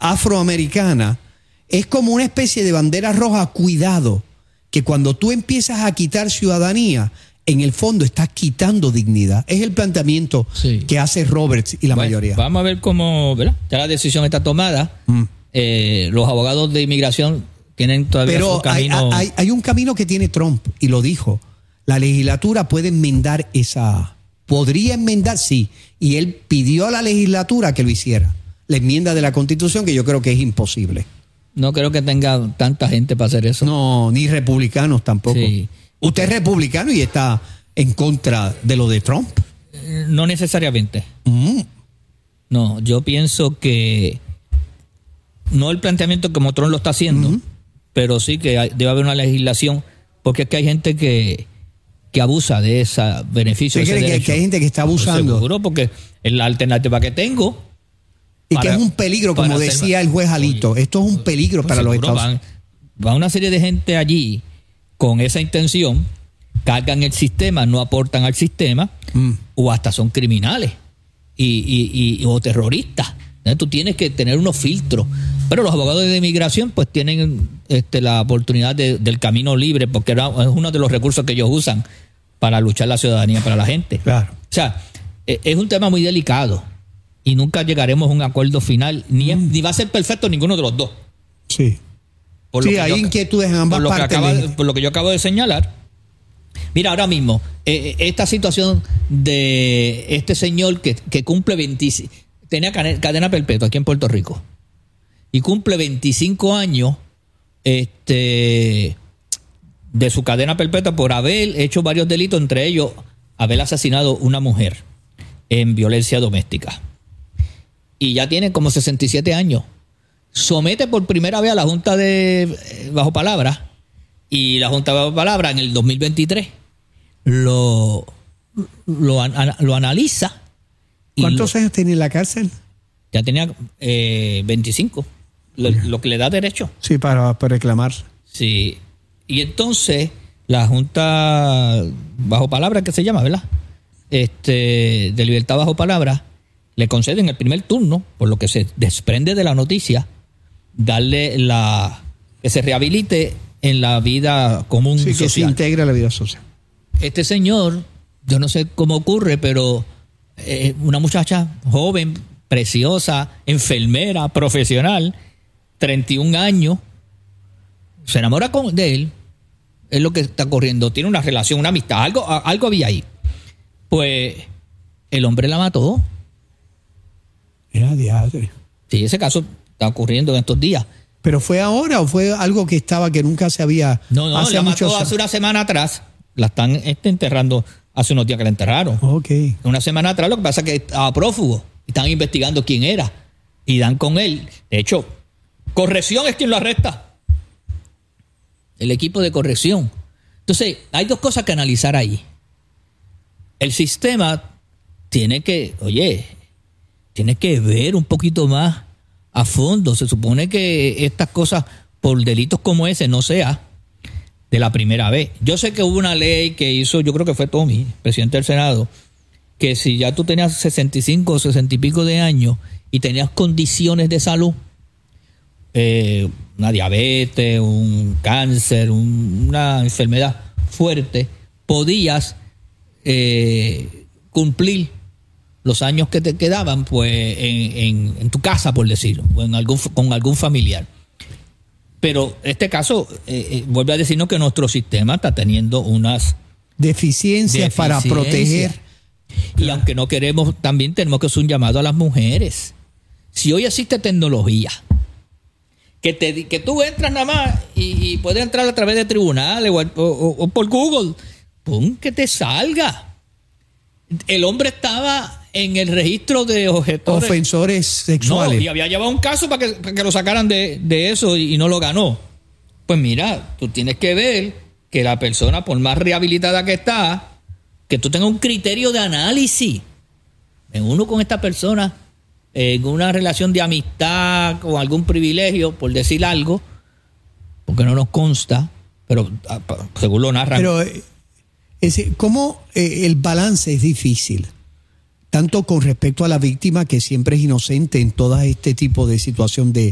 afroamericana, es como una especie de bandera roja. Cuidado, que cuando tú empiezas a quitar ciudadanía, en el fondo estás quitando dignidad. Es el planteamiento que hace Roberts y la mayoría. Vamos a ver cómo, ¿verdad? Ya la decisión está tomada. Los abogados de inmigración tienen todavía su camino. Hay un camino que tiene Trump, y lo dijo. La legislatura puede enmendar esa... Podría enmendar, sí. Y él pidió a la legislatura que lo hiciera. La enmienda de la Constitución, que yo creo que es imposible. No creo que tenga tanta gente para hacer eso. No, ni republicanos tampoco. Sí. ¿Usted es republicano y está en contra de lo de Trump? No necesariamente. No, yo pienso que no el planteamiento como Trump lo está haciendo, pero sí que debe haber una legislación, porque es que hay gente que abusa de ese beneficio. ¿Usted cree que hay gente que está abusando? Seguro, porque es la alternativa que tengo. Y que es un peligro, como decía el juez Alito. Esto es un peligro para los Estados Unidos. Va una serie de gente allí con esa intención, cargan el sistema, no aportan al sistema, o hasta son criminales o terroristas. Tú tienes que tener unos filtros. Pero los abogados de inmigración pues tienen la oportunidad del camino libre, porque es uno de los recursos que ellos usan para luchar la ciudadanía para la gente. Claro. O sea, es un tema muy delicado y nunca llegaremos a un acuerdo final, ni va a ser perfecto ninguno de los dos. Sí. Sí, hay inquietudes en ambas partes. Por lo que yo acabo de señalar. Mira, ahora mismo, esta situación de este señor que cumple tenía cadena perpetua aquí en Puerto Rico y cumple 25 años de su cadena perpetua por haber hecho varios delitos, entre ellos haber asesinado una mujer en violencia doméstica. Y ya tiene como 67 años. Somete por primera vez a la Junta de Bajo Palabra, y la Junta de Bajo Palabra en el 2023 lo analiza. ¿Cuántos años tiene en la cárcel? Ya tenía 25, lo que le da derecho. Sí, para reclamar. Sí, y entonces la Junta Bajo Palabra, que se llama, ¿verdad? De Libertad Bajo Palabra, le conceden el primer turno, por lo que se desprende de la noticia, darle que se rehabilite en la vida común social. Sí, que se integre a la vida social. Este señor, yo no sé cómo ocurre, pero una muchacha joven, preciosa, enfermera, profesional, 31 años, se enamora de él, es lo que está ocurriendo, tiene una relación, una amistad, algo había ahí. Pues el hombre la mató. Era diadre. Sí, ese caso está ocurriendo en estos días. ¿Pero fue ahora o fue algo que nunca se había... No, la mató hace una semana atrás. La están enterrando hace unos días que la enterraron. Okay. Una semana atrás, lo que pasa es que estaba prófugo. Están investigando quién era. Y dan con él. De hecho, corrección es quien lo arresta. El equipo de corrección. Entonces, hay dos cosas que analizar ahí. El sistema tiene que ver un poquito más a fondo. Se supone que estas cosas, por delitos como ese, no sea de la primera vez. Yo sé que hubo una ley que hizo, yo creo que fue Tommy, presidente del Senado, que si ya tú tenías 65 o 60 y pico de años y tenías condiciones de salud, una diabetes, un cáncer, una enfermedad fuerte, podías cumplir los años que te quedaban pues en tu casa, por decirlo, o con algún familiar. Pero este caso vuelve a decirnos que nuestro sistema está teniendo unas deficiencias para proteger. Y aunque no queremos, también tenemos que hacer un llamado a las mujeres. Si hoy existe tecnología, que tú entras nada más y puedes entrar a través de tribunales o por Google, ¡pum!, que te salga. El hombre estaba en el registro de ofensores sexuales. No, y había llevado un caso para que lo sacaran de eso y no lo ganó. Pues mira, tú tienes que ver que la persona, por más rehabilitada que está, que tú tengas un criterio de análisis. En uno con esta persona, en una relación de amistad, con algún privilegio, por decir algo, porque no nos consta, pero según lo narran. Pero ¿cómo el balance es difícil? Tanto con respecto a la víctima, que siempre es inocente en todo este tipo de situación de